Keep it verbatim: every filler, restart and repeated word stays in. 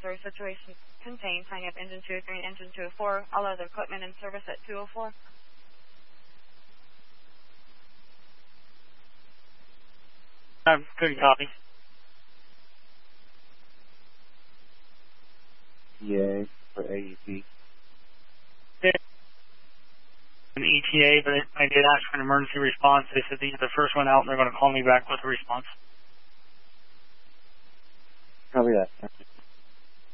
emergency situation contained. Hang up engine two oh three and engine two oh four. All other equipment in service at two oh four. Um, good copy. E A for A E P. An E T A, but I did ask for an emergency response. They said these are the first one out, and they're going to call me back with a response. Copy that.